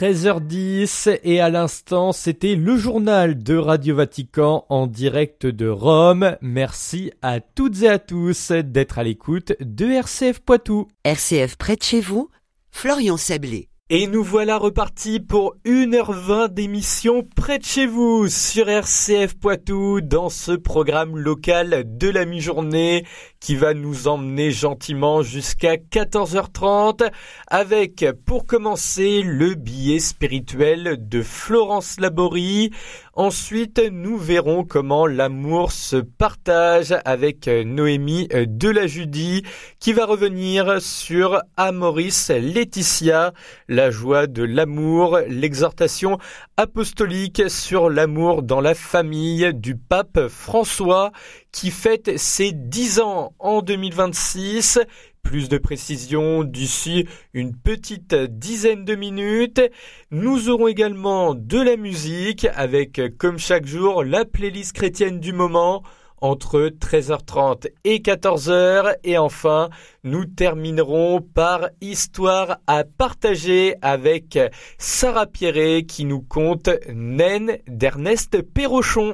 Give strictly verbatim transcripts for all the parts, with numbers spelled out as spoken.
treize heures dix et à l'instant c'était le journal de Radio Vatican en direct de Rome. Merci à toutes et à tous d'être à l'écoute de R C F Poitou. R C F près de chez vous, Florian Sablé. Et nous voilà repartis pour une heure vingt d'émission près de chez vous sur R C F Poitou dans ce programme local de la mi-journée qui va nous emmener gentiment jusqu'à quatorze heures trente avec, pour commencer, le billet spirituel de Florence Laborie. Ensuite, nous verrons comment l'amour se partage avec Noémie de la Judie qui va revenir sur Amoris Laetitia, la joie de l'amour, l'exhortation apostolique sur l'amour dans la famille du pape François qui fête ses dix ans en deux mille vingt-six. Plus de précisions d'ici une petite dizaine de minutes. Nous aurons également de la musique avec, comme chaque jour, la playlist chrétienne du moment entre treize heures trente et quatorze heures. Et enfin, nous terminerons par Histoire à partager avec Sarah Pierret qui nous conte Naine d'Ernest Perrochon.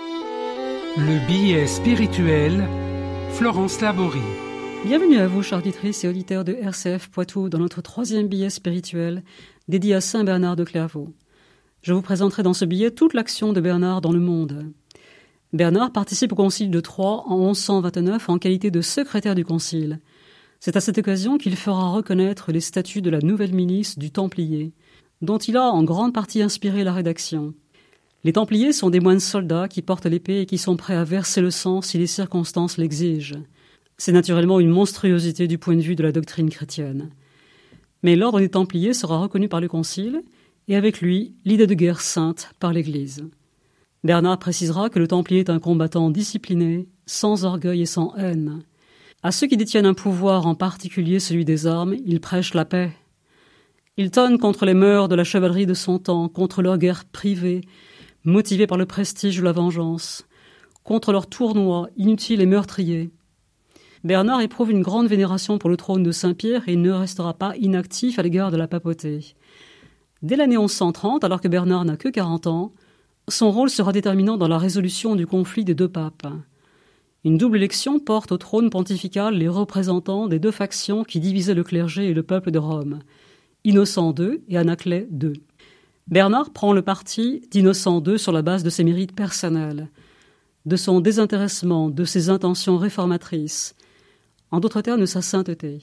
Le billet spirituel, Florence Laborie. Bienvenue à vous, chers auditrices et auditeurs de R C F Poitou, dans notre troisième billet spirituel dédié à Saint Bernard de Clairvaux. Je vous présenterai dans ce billet toute l'action de Bernard dans le monde. Bernard participe au concile de Troyes en onze cent vingt-neuf en qualité de secrétaire du concile. C'est à cette occasion qu'il fera reconnaître les statuts de la nouvelle milice du Templier, dont il a en grande partie inspiré la rédaction. Les Templiers sont des moines soldats qui portent l'épée et qui sont prêts à verser le sang si les circonstances l'exigent. C'est naturellement une monstruosité du point de vue de la doctrine chrétienne. Mais l'ordre des Templiers sera reconnu par le Concile, et avec lui, l'idée de guerre sainte par l'Église. Bernard précisera que le Templier est un combattant discipliné, sans orgueil et sans haine. À ceux qui détiennent un pouvoir, en particulier celui des armes, il prêche la paix. Il tonne contre les mœurs de la chevalerie de son temps, contre leur guerre privée, motivée par le prestige ou la vengeance, contre leurs tournois inutiles et meurtriers. Bernard éprouve une grande vénération pour le trône de Saint-Pierre et il ne restera pas inactif à l'égard de la papauté. Dès l'année onze cent trente, alors que Bernard n'a que quarante ans, son rôle sera déterminant dans la résolution du conflit des deux papes. Une double élection porte au trône pontifical les représentants des deux factions qui divisaient le clergé et le peuple de Rome, Innocent deux et Anaclet deux. Bernard prend le parti d'Innocent deux sur la base de ses mérites personnels, de son désintéressement, de ses intentions réformatrices, en d'autres termes de sa sainteté.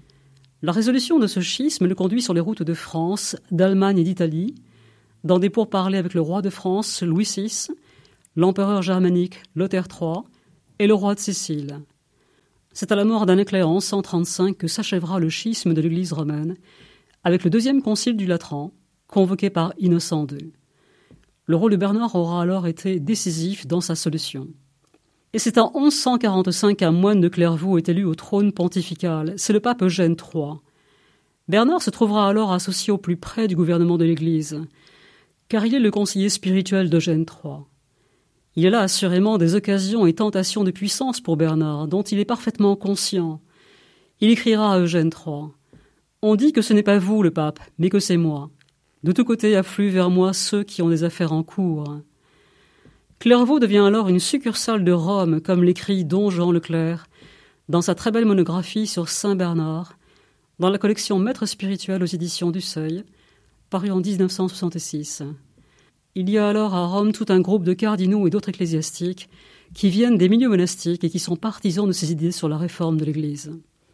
La résolution de ce schisme le conduit sur les routes de France, d'Allemagne et d'Italie, dans des pourparlers avec le roi de France, Louis six, l'empereur germanique, Lothaire trois, et le roi de Sicile. C'est à la mort d'Anaclet en onze cent trente-cinq que s'achèvera le schisme de l'Église romaine, avec le deuxième concile du Latran, convoqué par Innocent deux. Le rôle de Bernard aura alors été décisif dans sa solution. Et c'est en onze cent quarante-cinq qu'un moine de Clairvaux est élu au trône pontifical. C'est le pape Eugène trois. Bernard se trouvera alors associé au plus près du gouvernement de l'Église, car il est le conseiller spirituel d'Eugène trois. Il y a là assurément des occasions et tentations de puissance pour Bernard, dont il est parfaitement conscient. Il écrira à Eugène trois. « On dit que ce n'est pas vous, le pape, mais que c'est moi. De tous côtés affluent vers moi ceux qui ont des affaires en cours. » Clairvaux devient alors une succursale de Rome, comme l'écrit don Jean Leclerc dans sa très belle monographie sur Saint Bernard, dans la collection Maître spirituel aux éditions du Seuil, parue en dix-neuf cent soixante-six. Il y a alors à Rome tout un groupe de cardinaux et d'autres ecclésiastiques qui viennent des milieux monastiques et qui sont partisans de ces idées sur la réforme de l'Église.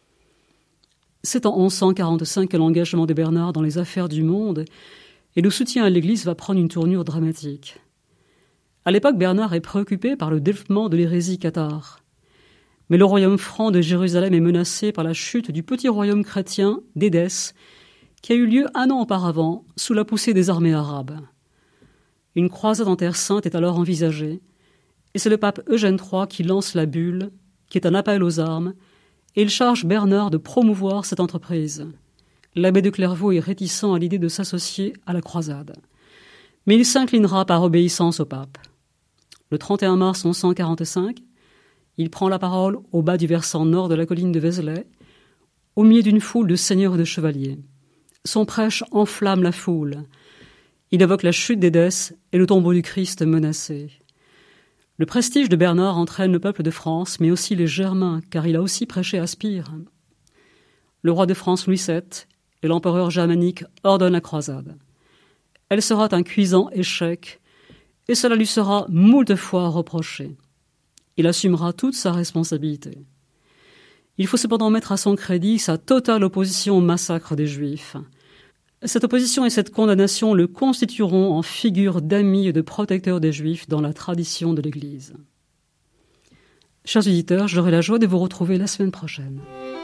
C'est en onze cent quarante-cinq que l'engagement de Bernard dans les affaires du monde et le soutien à l'Église va prendre une tournure dramatique. À l'époque, Bernard est préoccupé par le développement de l'hérésie cathare. Mais le royaume franc de Jérusalem est menacé par la chute du petit royaume chrétien d'Édesse, qui a eu lieu un an auparavant sous la poussée des armées arabes. Une croisade en Terre sainte est alors envisagée, et c'est le pape Eugène trois qui lance la bulle, qui est un appel aux armes, et il charge Bernard de promouvoir cette entreprise. L'abbé de Clairvaux est réticent à l'idée de s'associer à la croisade, mais il s'inclinera par obéissance au pape. Le trente et un mars onze cent quarante-cinq, il prend la parole au bas du versant nord de la colline de Vézelay, au milieu d'une foule de seigneurs et de chevaliers. Son prêche enflamme la foule. Il évoque la chute d'Édesse et le tombeau du Christ menacé. Le prestige de Bernard entraîne le peuple de France, mais aussi les Germains, car il a aussi prêché à Spire. Le roi de France Louis sept et l'empereur germanique ordonnent la croisade. Elle sera un cuisant échec, et cela lui sera moult fois reproché. Il assumera toute sa responsabilité. Il faut cependant mettre à son crédit sa totale opposition au massacre des Juifs. Cette opposition et cette condamnation le constitueront en figure d'ami et de protecteur des Juifs dans la tradition de l'Église. Chers auditeurs, j'aurai la joie de vous retrouver la semaine prochaine.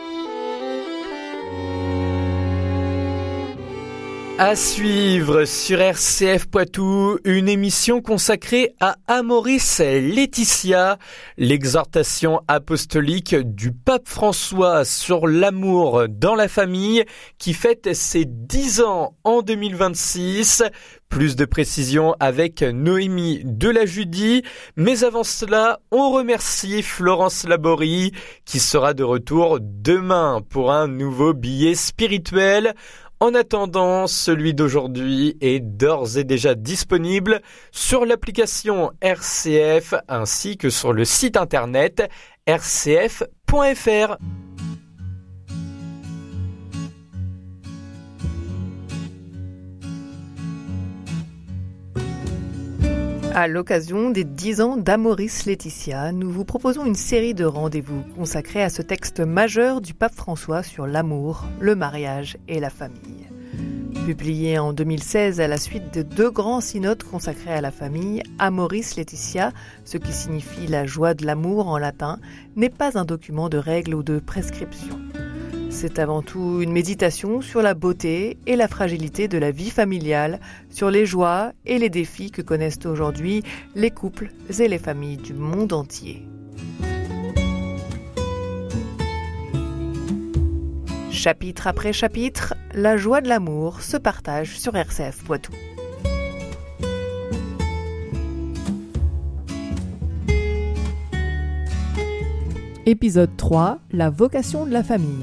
À suivre sur R C F Poitou, une émission consacrée à Amoris Laetitia, l'exhortation apostolique du pape François sur l'amour dans la famille qui fête ses dix ans en deux mille vingt-six. Plus de précisions avec Noémie de la Judie. Mais avant cela, on remercie Florence Laborie qui sera de retour demain pour un nouveau billet spirituel. En attendant, celui d'aujourd'hui est d'ores et déjà disponible sur l'application R C F ainsi que sur le site internet r c f point f r. À l'occasion des dix ans d'Amoris Laetitia, nous vous proposons une série de rendez-vous consacrés à ce texte majeur du pape François sur l'amour, le mariage et la famille. Publié en deux mille seize à la suite de deux grands synodes consacrés à la famille, Amoris Laetitia, ce qui signifie la joie de l'amour en latin, n'est pas un document de règles ou de prescriptions. C'est avant tout une méditation sur la beauté et la fragilité de la vie familiale, sur les joies et les défis que connaissent aujourd'hui les couples et les familles du monde entier. Chapitre après chapitre, la joie de l'amour se partage sur R C F Poitou. Épisode trois, la vocation de la famille.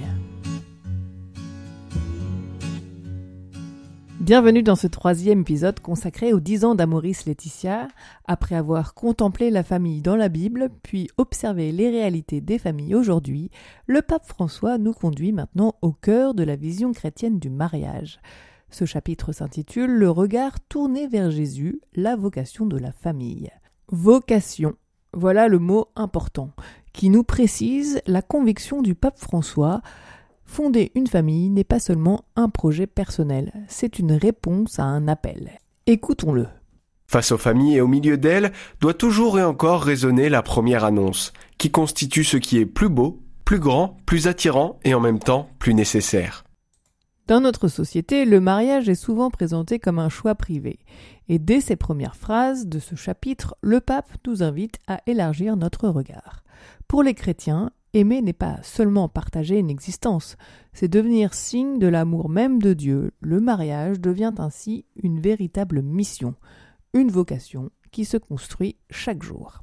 Bienvenue dans ce troisième épisode consacré aux dix ans d'Amoris Laetitia. Après avoir contemplé la famille dans la Bible, puis observé les réalités des familles aujourd'hui, le pape François nous conduit maintenant au cœur de la vision chrétienne du mariage. Ce chapitre s'intitule « Le regard tourné vers Jésus, la vocation de la famille ». Vocation, voilà le mot important, qui nous précise la conviction du pape François. Fonder une famille n'est pas seulement un projet personnel, c'est une réponse à un appel. Écoutons-le. Face aux familles et au milieu d'elles, doit toujours et encore résonner la première annonce, qui constitue ce qui est plus beau, plus grand, plus attirant et en même temps plus nécessaire. Dans notre société, le mariage est souvent présenté comme un choix privé. Et dès ces premières phrases de ce chapitre, le pape nous invite à élargir notre regard. Pour les chrétiens, aimer n'est pas seulement partager une existence, c'est devenir signe de l'amour même de Dieu. Le mariage devient ainsi une véritable mission, une vocation qui se construit chaque jour.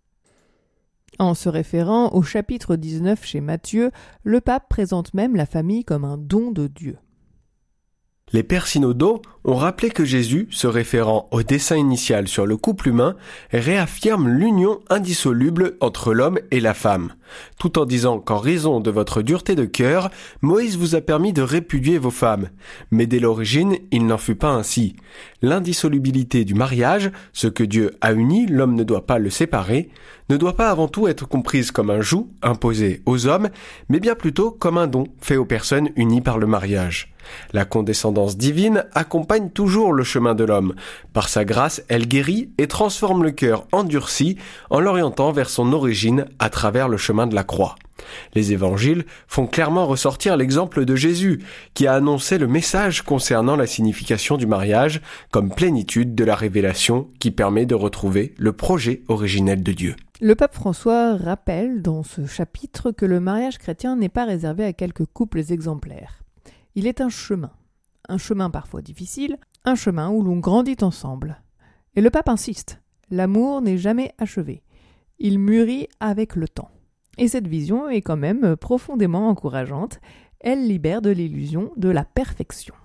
En se référant au chapitre dix-neuf chez Matthieu, le pape présente même la famille comme un don de Dieu. Les pères synodaux ont rappelé que Jésus, se référant au dessein initial sur le couple humain, réaffirme l'union indissoluble entre l'homme et la femme, tout en disant qu'en raison de votre dureté de cœur, Moïse vous a permis de répudier vos femmes. Mais dès l'origine, il n'en fut pas ainsi. L'indissolubilité du mariage, ce que Dieu a uni, l'homme ne doit pas le séparer, ne doit pas avant tout être comprise comme un joug imposé aux hommes, mais bien plutôt comme un don fait aux personnes unies par le mariage. La condescendance divine accompagne toujours le chemin de l'homme. Par sa grâce, elle guérit et transforme le cœur endurci en l'orientant vers son origine à travers le chemin de la croix. Les évangiles font clairement ressortir l'exemple de Jésus, qui a annoncé le message concernant la signification du mariage comme plénitude de la révélation qui permet de retrouver le projet originel de Dieu. Le pape François rappelle dans ce chapitre que le mariage chrétien n'est pas réservé à quelques couples exemplaires. Il est un chemin, un chemin parfois difficile, un chemin où l'on grandit ensemble. Et le pape insiste, l'amour n'est jamais achevé, il mûrit avec le temps. Et cette vision est quand même profondément encourageante, elle libère de l'illusion de la perfection.